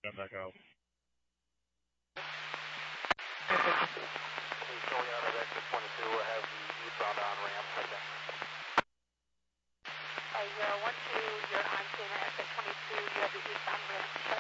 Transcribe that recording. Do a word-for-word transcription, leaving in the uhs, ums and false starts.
Stand back out. He's going out of exit twenty-two. We'll have the eastbound on ramp. Okay. Uh, zero one two, you're on Santa exit twenty-two. You have the eastbound ramp.